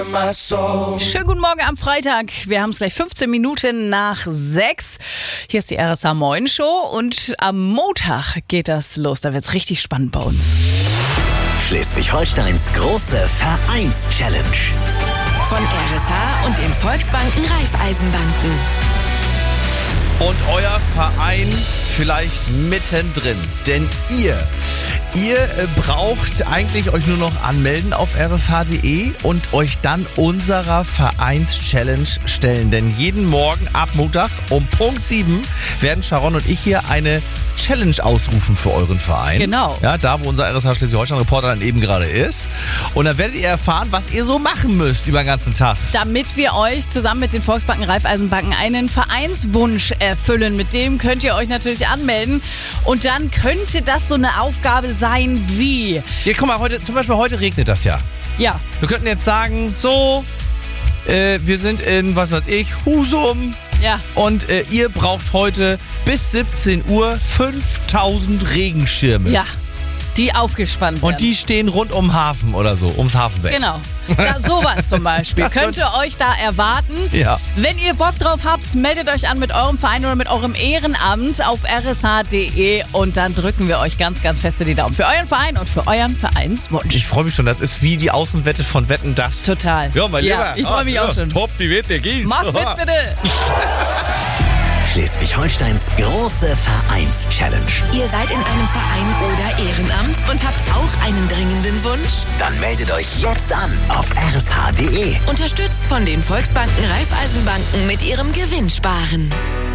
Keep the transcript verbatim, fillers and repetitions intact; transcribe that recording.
Schönen guten Morgen am Freitag. Wir haben es gleich fünfzehn Minuten nach sechs. Hier ist die R S H Moin Show und am Montag geht das los. Da wird es richtig spannend bei uns. Schleswig-Holsteins große Vereins-Challenge. Von R S H und den Volksbanken Raiffeisenbanken. Und euer Verein vielleicht mittendrin. Denn ihr, ihr äh, braucht eigentlich euch nur noch anmelden auf r s h punkt d e und euch dann unserer Vereins-Challenge stellen. Denn jeden Morgen ab Montag um Punkt sieben werden Sharon und ich hier eine Challenge ausrufen für euren Verein. Genau. Ja, da wo unser R S H Schleswig-Holstein-Reporter dann eben gerade ist. Und dann werdet ihr erfahren, was ihr so machen müsst über den ganzen Tag. Damit wir euch zusammen mit den Volksbanken Raiffeisenbanken einen Vereinswunsch erfüllen. Mit dem könnt ihr euch natürlich anmelden. Und dann könnte das so eine Aufgabe sein wie... Ja, guck mal, heute, zum Beispiel heute regnet das ja. Ja. Wir könnten jetzt sagen, so, äh, wir sind in, was weiß ich, Husum. Ja. Und äh, ihr braucht heute bis siebzehn Uhr fünftausend Regenschirme. Ja. Die aufgespannt werden. Und die stehen rund um Hafen oder so, ums Hafenbecken. Genau. Da, sowas zum Beispiel. Das Könnt ihr euch da erwarten. Ja. Wenn ihr Bock drauf habt, meldet euch an mit eurem Verein oder mit eurem Ehrenamt auf r s h punkt d e und dann drücken wir euch ganz, ganz feste die Daumen für euren Verein und für euren Vereinswunsch. Ich freue mich schon, das ist wie die Außenwette von Wetten, das. Total. Ja, mein Lieber. Ja, ich freue mich ah, auch schon. Top, die Wette geht. Mach mit, bitte. Schleswig-Holsteins große Vereins-Challenge. Ihr seid in einem Verein oder Ehrenamt und habt auch einen dringenden Wunsch? Dann meldet euch jetzt an auf r s h punkt d e. Unterstützt von den Volksbanken Raiffeisenbanken mit ihrem Gewinnsparen.